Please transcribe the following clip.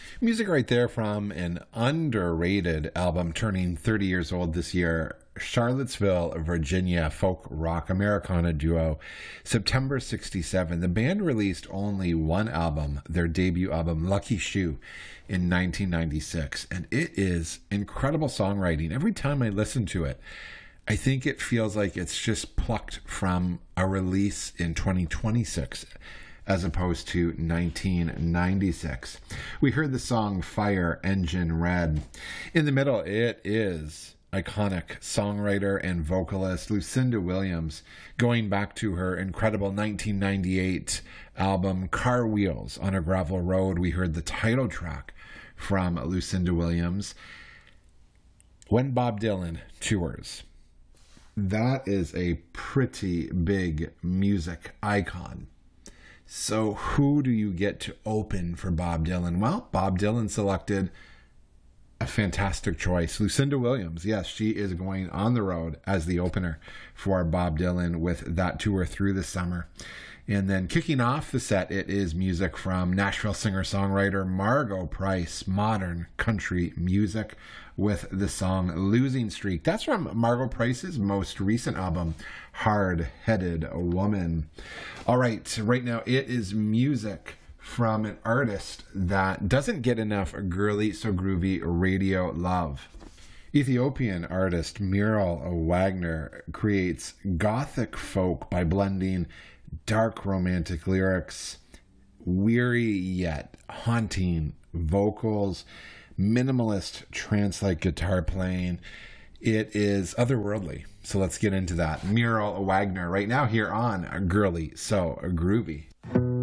Music right there from an underrated album turning 30 years old this year. Charlottesville, Virginia folk rock Americana duo, September 67. The band released only one album, their debut album, Lucky Shoe, in 1996. And it is incredible songwriting. Every time I listen to it, I think it feels like it's just plucked from a release in 2026 as opposed to 1996. We heard the song Fire Engine Red. In the middle, it is iconic songwriter and vocalist Lucinda Williams, going back to her incredible 1998 album Car Wheels on a Gravel Road. We heard the title track from Lucinda Williams. When Bob Dylan tours, that is a pretty big music icon. So who do you get to open for Bob Dylan? Well, Bob Dylan selected a fantastic choice. Lucinda Williams, yes, she is going on the road as the opener for Bob Dylan with that tour through the summer. And then kicking off the set, it is music from Nashville singer-songwriter Margo Price, modern country music with the song Losing Streak. That's from Margo Price's most recent album, Hard-Headed Woman. All right now it is music from an artist that doesn't get enough girly so groovy radio love. Ethiopian artist Muriel Wagner creates gothic folk by blending dark romantic lyrics, weary yet haunting vocals, minimalist trance-like guitar playing. It is otherworldly. So let's get into that. Muriel Wagner right now here on Girly So Groovy.